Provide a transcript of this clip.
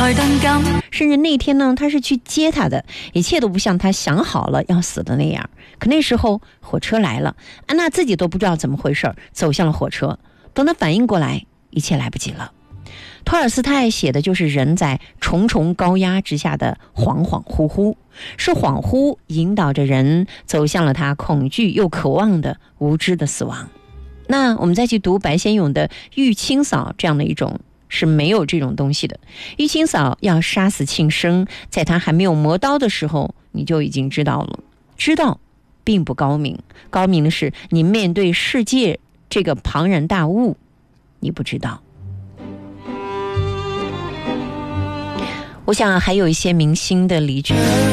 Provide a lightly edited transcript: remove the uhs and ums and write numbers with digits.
甚至那天呢，他是去接他的，一切都不像他想好了要死的那样。可那时候火车来了，安娜自己都不知道怎么回事，走向了火车。等他反应过来，一切来不及了。托尔斯泰写的就是人在重重高压之下的恍恍惚惚，是恍惚引导着人走向了他恐惧又渴望的无知的死亡。那我们再去读白先勇的《玉清嫂》，这样的一种是没有这种东西的。玉清嫂要杀死庆生，在他还没有磨刀的时候，你就已经知道了。知道并不高明，高明的是你面对世界这个庞然大物，你不知道。我想还有一些明星的离去。